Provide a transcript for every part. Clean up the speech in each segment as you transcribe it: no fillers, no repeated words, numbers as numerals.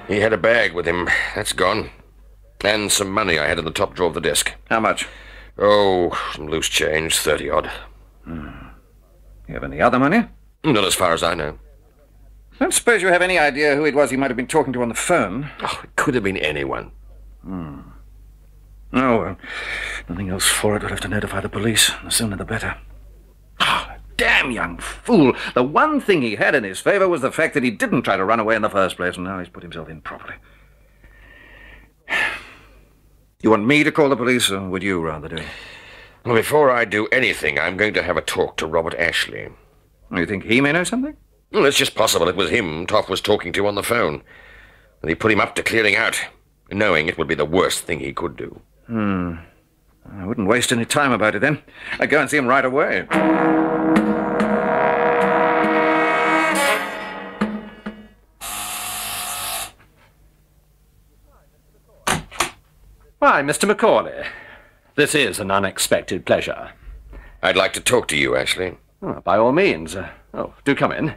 He had a bag with him. That's gone. And some money I had in the top drawer of the desk. How much? Oh, some loose change, 30-odd. You have any other money? Not as far as I know. I don't suppose you have any idea who it was he might have been talking to on the phone? Oh, it could have been anyone. Oh, well, nothing else for it. We'll have to notify the police. The sooner the better. Oh, damn young fool. The one thing he had in his favor was the fact that he didn't try to run away in the first place, and now he's put himself in properly. You want me to call the police, or would you rather do it? Well, before I do anything, I'm going to have a talk to Robert Ashley. You think he may know something? Well, it's just possible it was him Toff was talking to on the phone. And he put him up to clearing out, knowing it would be the worst thing he could do. I wouldn't waste any time about it, then. I'd go and see him right away. Why, Mr. Macaulay, this is an unexpected pleasure. I'd like to talk to you, Ashley. Oh, by all means. Do come in.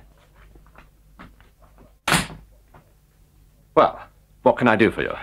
Well, what can I do for you?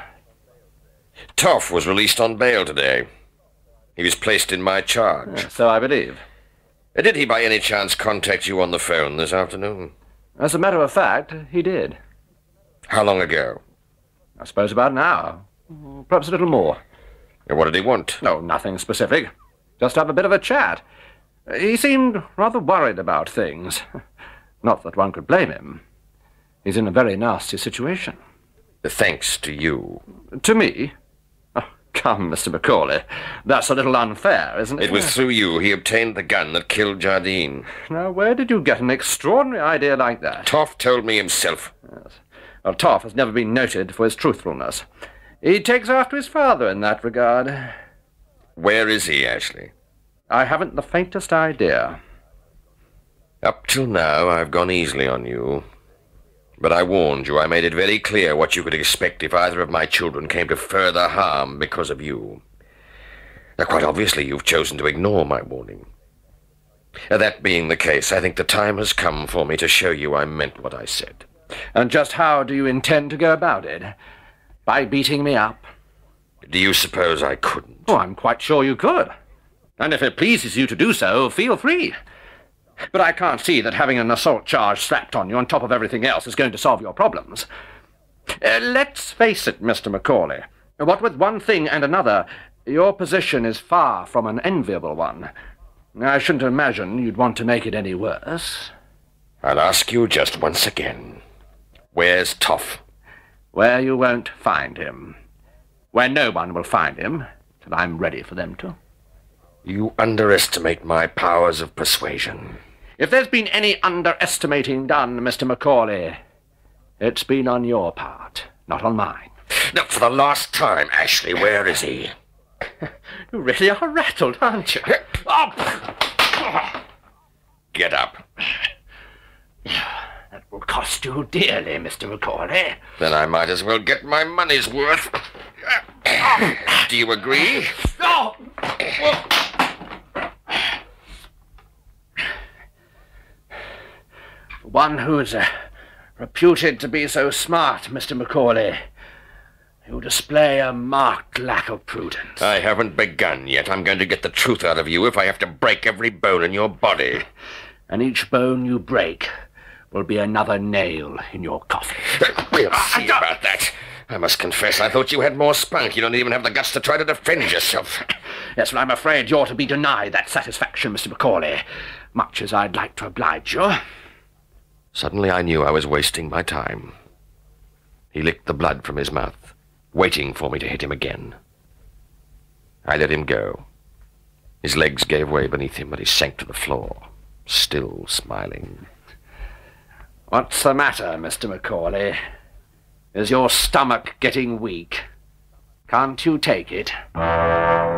Toff was released on bail today. He was placed in my charge. So I believe. Did he by any chance contact you on the phone this afternoon? As a matter of fact, he did. How long ago? I suppose about an hour. Perhaps a little more. And what did he want? No, nothing specific. Just have a bit of a chat. He seemed rather worried about things. Not that one could blame him. He's in a very nasty situation. Thanks to you. To me? Oh, come, Mr. Macaulay. That's a little unfair, isn't it? It was through you he obtained the gun that killed Jardine. Now, where did you get an extraordinary idea like that? Toff told me himself. Yes. Well, Toff has never been noted for his truthfulness. He takes after his father in that regard. Where is he, Ashley? I haven't the faintest idea. Up till now, I've gone easily on you. But I warned you. I made it very clear what you could expect if either of my children came to further harm because of you. Now, quite obviously, you've chosen to ignore my warning. That being the case, I think the time has come for me to show you I meant what I said. And just how do you intend to go about it? By beating me up? Do you suppose I couldn't? Oh, I'm quite sure you could. And if it pleases you to do so, feel free. But I can't see that having an assault charge slapped on you on top of everything else is going to solve your problems. Let's face it, Mr. Macaulay. What with one thing and another, your position is far from an enviable one. I shouldn't imagine you'd want to make it any worse. I'll ask you just once again. Where's Toff? Where you won't find him. Where no one will find him till I'm ready for them to. You underestimate my powers of persuasion. If there's been any underestimating done, Mr. Macaulay, it's been on your part, not on mine. Now, for the last time, Ashley, where is he? You really are rattled, aren't you? Get up. That will cost you dearly, Mr. Macaulay. Then I might as well get my money's worth. Do you agree? Oh! One who's reputed to be so smart, Mr. Macaulay, you display a marked lack of prudence. I haven't begun yet. I'm going to get the truth out of you if I have to break every bone in your body. And each bone you break will be another nail in your coffin. We'll see about that. I must confess, I thought you had more spunk. You don't even have the guts to try to defend yourself. Yes, but I'm afraid you're to be denied that satisfaction, Mr. Macaulay, much as I'd like to oblige you. Suddenly I knew I was wasting my time. He licked the blood from his mouth, waiting for me to hit him again. I let him go. His legs gave way beneath him, but he sank to the floor, still smiling. What's the matter, Mr. Macaulay? Is your stomach getting weak? Can't you take it?